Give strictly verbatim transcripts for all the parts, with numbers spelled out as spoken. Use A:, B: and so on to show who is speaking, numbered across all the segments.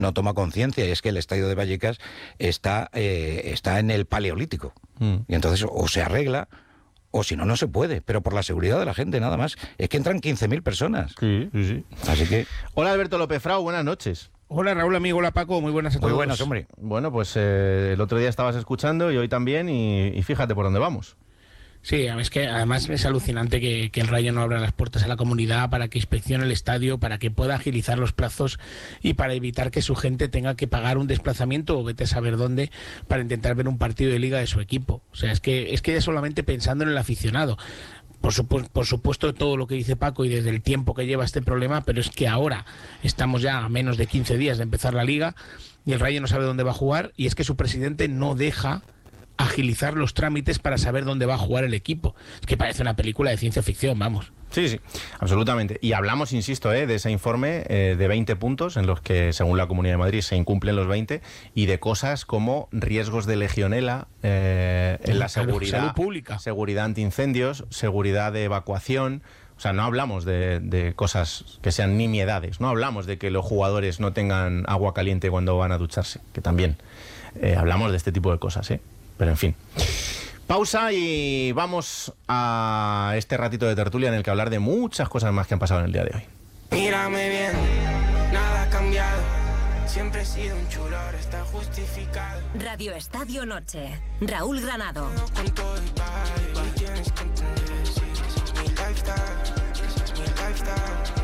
A: no toma conciencia, y es que el estadio de Vallecas está, eh, está en el Paleolítico. Mm. Y entonces o se arregla, o si no, no se puede, pero por la seguridad de la gente, nada más. Es que entran quince mil personas.
B: Sí, sí, sí.
A: Así que...
B: Hola, Alberto López Frau, buenas noches.
C: Hola, Raúl, amigo. Hola, Paco. Muy buenas a todos.
A: Muy buenas, hombre.
B: Bueno, pues eh, el otro día estabas escuchando y hoy también, y, y fíjate por dónde vamos.
C: Sí, es que además es alucinante que, que el Rayo no abra las puertas a la comunidad para que inspeccione el estadio, para que pueda agilizar los plazos y para evitar que su gente tenga que pagar un desplazamiento o vete a saber dónde para intentar ver un partido de liga de su equipo. O sea, es que es que ya solamente pensando en el aficionado. Por supuesto, por supuesto todo lo que dice Paco y desde el tiempo que lleva este problema, pero es que ahora estamos ya a menos de quince días de empezar la liga y el Rayo no sabe dónde va a jugar, y es que su presidente no deja agilizar los trámites para saber dónde va a jugar el equipo. Es que parece una película de ciencia ficción, vamos.
B: Sí, sí, absolutamente. Y hablamos, insisto, eh, de ese informe eh, de veinte puntos en los que, según la Comunidad de Madrid, se incumplen los veinte, y de cosas como riesgos de legionela eh, en la seguridad,
C: salud pública,
B: seguridad antiincendios, seguridad de evacuación. O sea, no hablamos de, de cosas que sean nimiedades, no hablamos de que los jugadores no tengan agua caliente cuando van a ducharse, que también eh, hablamos de este tipo de cosas, ¿eh? Pero en fin, pausa y vamos a este ratito de tertulia en el que hablar de muchas cosas más que han pasado en el día de hoy.
D: Mírame bien, nada ha cambiado, siempre he sido un chulo, ahora está justificado.
E: Radio Estadio Noche, Raúl Granado.
D: Con todo el país, y tienes que entender, sí, es mi lifestyle, es mi lifestyle.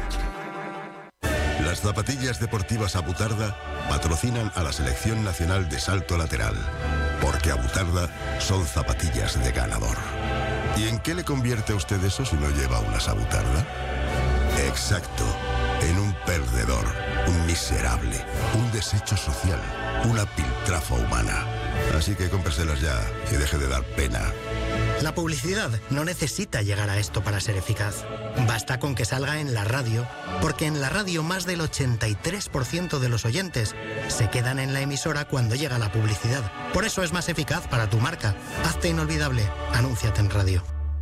F: Las zapatillas deportivas Abutarda patrocinan a la Selección Nacional de Salto Lateral, porque Abutarda son zapatillas de ganador. ¿Y en qué le convierte a usted eso si no lleva unas Abutarda? Exacto, en un perdedor, un miserable, un desecho social, una piltrafa humana. Así que cómpreselas ya y deje de dar pena.
G: La publicidad no necesita llegar a esto para ser eficaz. Basta con que salga en la radio, porque en la radio más del ochenta y tres por ciento de los oyentes se quedan en la emisora cuando llega la publicidad. Por eso es más eficaz para tu marca. Hazte inolvidable. Anúnciate en radio.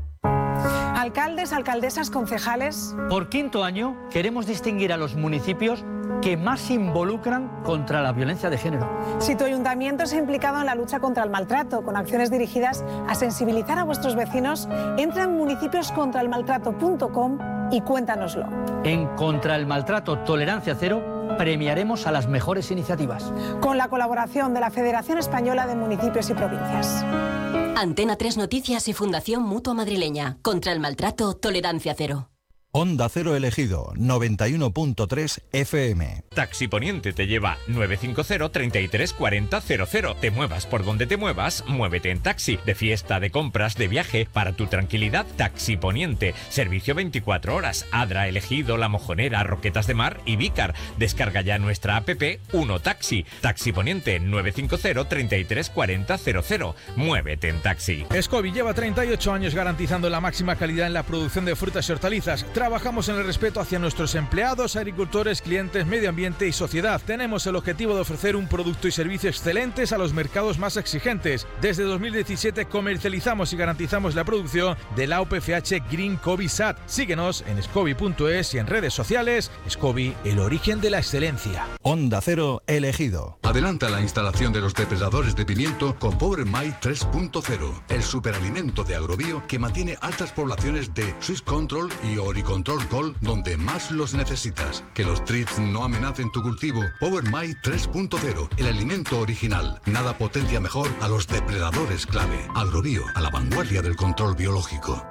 H: Alcaldes, alcaldesas, concejales.
I: Por quinto año queremos distinguir a los municipios que más se involucran contra la violencia de género.
H: Si tu ayuntamiento se ha implicado en la lucha contra el maltrato, con acciones dirigidas a sensibilizar a vuestros vecinos, entra en municipios contra el maltrato punto com y cuéntanoslo.
I: En Contra el Maltrato Tolerancia Cero premiaremos a las mejores iniciativas.
H: Con la colaboración de la Federación Española de Municipios y Provincias.
E: Antena tres Noticias y Fundación Mutua Madrileña. Contra el Maltrato Tolerancia Cero.
J: Onda Cero Elegido, noventa y uno punto tres F M.
K: Taxi Poniente te lleva nueve cinco cero, treinta y tres, cuarenta, cero cero. Te muevas por donde te muevas, muévete en taxi. De fiesta, de compras, de viaje, para tu tranquilidad, Taxi Poniente. Servicio veinticuatro horas. Adra, Elegido, La Mojonera, Roquetas de Mar y Vícar. Descarga ya nuestra app Uno Taxi. Taxi Poniente, nueve cinco cero, treinta y tres, cuarenta, cero cero. Muévete en taxi.
L: Scoby lleva treinta y ocho años garantizando la máxima calidad en la producción de frutas y hortalizas. Trabajamos en el respeto hacia nuestros empleados, agricultores, clientes, medio ambiente y sociedad. Tenemos el objetivo de ofrecer un producto y servicio excelentes a los mercados más exigentes. Desde dos mil diecisiete comercializamos y garantizamos la producción de la O P F H Green Scoby S A T. Síguenos en scoby punto es y en redes sociales. Scoby, el origen de la excelencia.
J: Onda Cero Elegido.
M: Adelanta la instalación de los depredadores de pimiento con Power My tres punto cero, el superalimento de Agrobio que mantiene altas poblaciones de Swiss Control y Oricontrol Gold donde más los necesitas. Que los trips no amenacen tu cultivo. Power My tres punto cero, el alimento original. Nada potencia mejor a los depredadores clave. Agrobio, a la vanguardia del control biológico.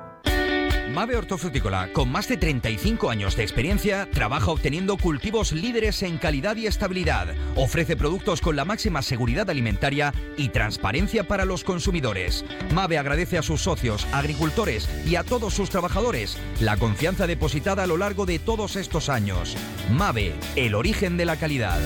N: Mave Hortofrutícola, con más de treinta y cinco años de experiencia, trabaja obteniendo cultivos líderes en calidad y estabilidad. Ofrece productos con la máxima seguridad alimentaria y transparencia para los consumidores. Mave agradece a sus socios, agricultores y a todos sus trabajadores la confianza depositada a lo largo de todos estos años. Mave, el origen de la calidad.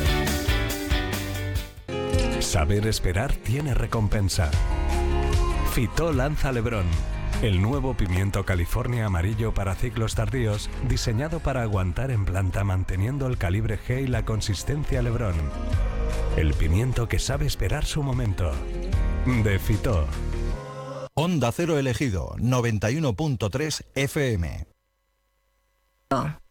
O: Saber esperar tiene recompensa. Fitó lanza Lebrón, el nuevo pimiento California amarillo para ciclos tardíos, diseñado para aguantar en planta manteniendo el calibre G y la consistencia Lebrón. El pimiento que sabe esperar su momento. De Fitó.
J: Onda Cero Elegido, noventa y uno punto tres F M.